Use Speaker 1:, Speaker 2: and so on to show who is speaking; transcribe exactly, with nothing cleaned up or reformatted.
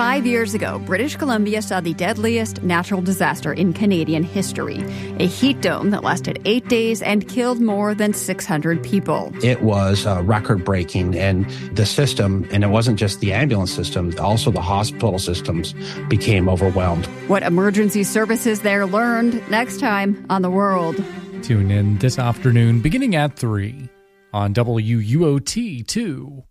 Speaker 1: Five years ago, British Columbia saw the deadliest natural disaster in Canadian history, a heat dome that lasted eight days and killed more than six hundred people.
Speaker 2: It was uh, record-breaking, and the system, and it wasn't just the ambulance system, also the hospital systems became overwhelmed.
Speaker 1: What emergency services there learned next time on The World.
Speaker 3: Tune in this afternoon beginning at three on W U O T two.